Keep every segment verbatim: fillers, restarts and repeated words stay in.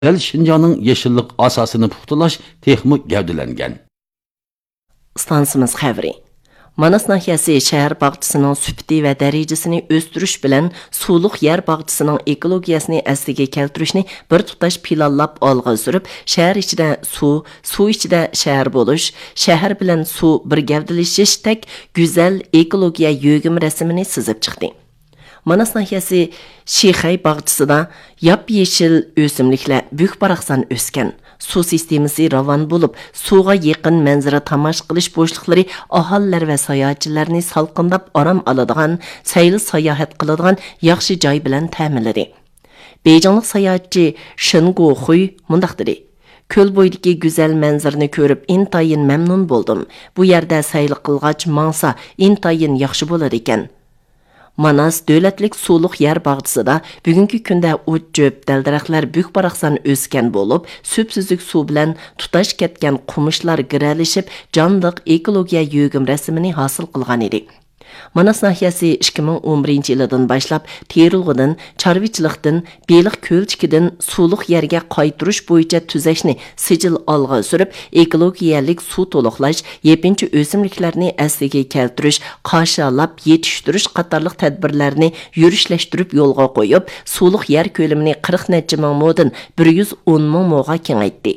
Dal Şinjanның yeşillik asasını puxtalash texmi gavdalangan. Stansimiz xəbri. Manas nahiyasi şəhər bağçısının sübti və dərəcəsini östürüş bilən suluq yer bağçısının ekologiyasını əsliga keltirishni bir tutash planlab olg'a surib, şəhər içində su, su içində şəhər boluş, şəhər bilan su bir gavdalashish tek güzel ekologiya yögüm rəsmini sizib çıxdı. Manas nahiyasi Şixay bağçısida yap-yeşil ösümliklər büyük baraqsan öskan. Su sistemisi ravan bo'lib, suvga yaqin manzara tamash qilish bo'shliqlari ahollar va sayohatchilarni salqindab orom oladigan, sayli sayohat qiladigan yaxshi joy bilan ta'minladi. Beyjinglik sayohatchi Shin Guohui mundaq dedi: Ko'l bo'yidagi go'zal manzarani ko'rib intayin mamnun bo'ldim. Bu yerda sayli qilg'ach mangsa intayin yaxshi bo'lar ekan. Manas dövlətlik suluq yer bağçısida bugungi kunda o't jo'p dal-daraxtlar büyük baraqsan o'sgan bo'lib, süpsüzlük su bilan tutash ketgan qumishlar giralishib, jonliq ekologiya yögüm rasmini hosil qilgan edi. Manas nahiyasi ikki ming o'n birinchi yildan boshlab terilg'idan, chorvichilikdan, beliq ko'lchikidan suluq yerga qaytirish bo'yicha tuzashni sijil olg'a surib, ekologiyalik suv to'liqlash, yepinchi o'simliklarni asliga keltirish, qashshalab yetishtirish qatorliq tadbirlarni yurishlashtirib yo'lga qo'yib, suluq yer ko'lamini qirq necha ming modan bir yuz o'n ming moga kengaytdi.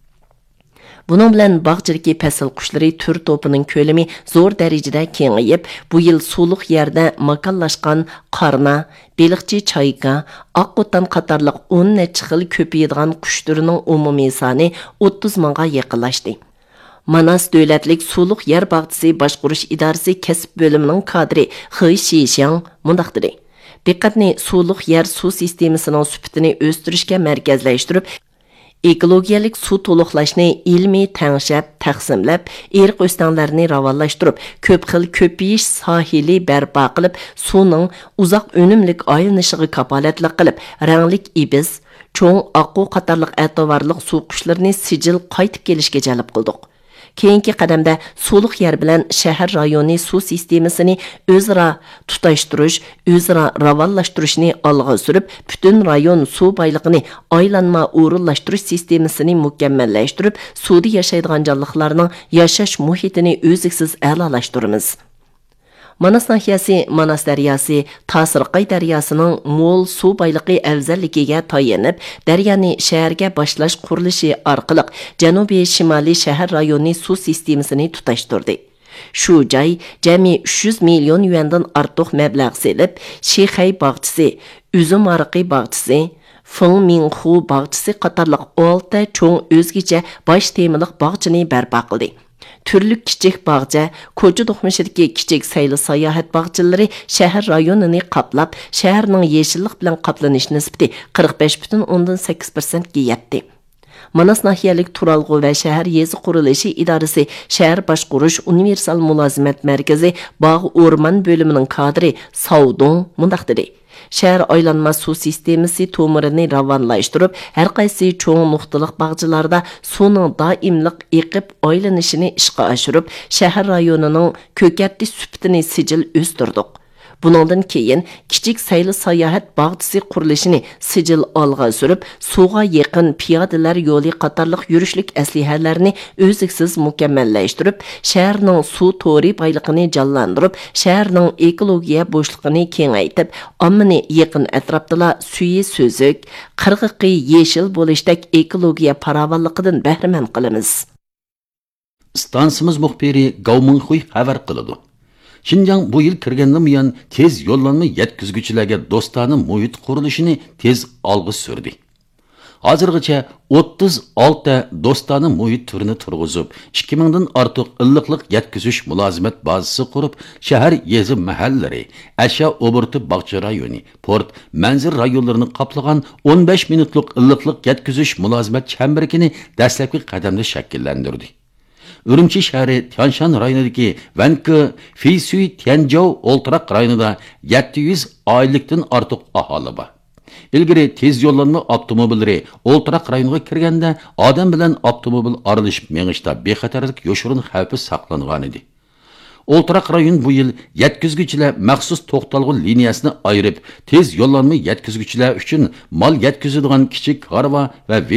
Bunun bilan bağçadagi fasl qushlari tür topining ko'lami zo'r darajada kengayib, bu yil suluq yerda makonlashgan qarna, beliqchi chayka, oqqo'tan qatorliq o'n necha xil ko'payadigan qush turining umumiy soni o'ttiz mingga yaqinlashdi. Manas dövlətlik suluq yer bağçısı boshqarish idorasi kasb bo'limining kadri He Shishang mundaq dedi: Diqqatni suluq yer suv sistemasining sifatini o'stirishga markazlashtirib, ekologiyalik suv to'liqlashni ilmiy tangshab, taqsimlab, eriq o'stanlarni ravanlashtirib, ko'p xil ko'payish sohili barpo qilib, suvning uzoq unumlik aylanishiga kapolatlik qilib, ranglik ibiz, cho'ng oqqu qatorliq atovarliq suv qushlarini sijil qaytib kelishga jalb qildik. Keyingi qadamda suluq yer bilan shahar rayoni suv sistemasini o'zaro tutashtirish, o'zaro ravanlashtirishni olg'a surib, butun rayon suv boyligini aylanma o'rinlashtirish sistemasini mukammallashtirib, suvda yashaydigan jonliqlarning yashash muhitini o'ziksiz a'lolashtiramiz. Manas nahiyasi Manas daryosi Tasirqay daryosining mo'l suv boyligi afzalligiga tayanib, daryoni shaharga boshlash qurilishi orqali janubiy shimoliy shahar rayoni suv sistemasini tutashtirdi. Shu joy jami uch yuz million yuandan ortiq mablag' selib, Shixay bog'chisi, Uzum ariqi bog'chisi, Fengminghu bog'chisi qatorliq olti cho'ng o'zgacha bosh temiliq bog'chini barpo qildi. Türlü kichik bağça, ko'cha do'qmishidagi kichik sayli sayohat bağçaları shahar rayonini qaplab, shaharning yeshillik bilan qaplanish nisbati qirq besh butun o'ndan sakkiz persent ga yetdi. Manas nahiyalik turalg'u va shahar yezi qurilishi idorasi shahar boshqarish universal mulozimat markazi bog' o'rmon bo'limining kadri Saudong mundaq dedi: Şəhər aylanma su sistemasi to'mirini ravanlashtirib, har qaysi cho'ng nuqtaliq bağçalarda suvning doimliq eqib aylanishini ishga oshirib, shahar rayonining ko'katli sifatini sijil o'stirdik. Buningdan keyin kichik sayli sayohat bog'chisi qurilishini sijil olg'a surib, suvga yaqin piyodalar yo'li qatorliq yurishlik aslihalarni o'ziksiz mukammallashtirib, shaharning suv to'ri boyligini jonlantirib, shaharning ekologiya bo'shligini kengaytib, ommani yaqin atrofda suyi so'zuk, qirg'iqi yeshil bo'lishdek ekologiya farovonligidan bahramand qilamiz. Stansimiz muxbiri Gao Minghui xabar qiladi. Şinjan bu yil kirgandan buyon tez yo'llanma yetkazuvchilarga do'stona muhit qurilishini tez olg'a surdi. Hozirgacha o'ttiz olti do'stona muhit turini turg'izib, ikki mingdan ortiq illiqlik yetkazish mulozimat bazasi qurib, shahar yezi mahallari, asha oburti bog'cha rayoni, port, manzil rayonlarini qoplagan o'n besh minutlik illiqlik yetkazish mulozimat chambarigini dastlabki qadamda shakllantirdi. Urumchi shahri Tianshan rayonidagi Vanke, Fisui, Tianzhou o'ltiraq rayonida yetti yuz oylikdan ortiq aholi bor. Ilgari tez yo'llanma avtomobillari o'ltiraq rayoniga kirganda odam bilan avtomobil aralashib mengishda bexatarlik yoshirin xavfi saqlangan edi. O'ltiraq rayon bu yil yetkizgüchilar maxsus to'xtalg'u liniyasini ayirib, tez yo'llanma yetkizgüchilar uchun mal yetkizadigan kichik harva va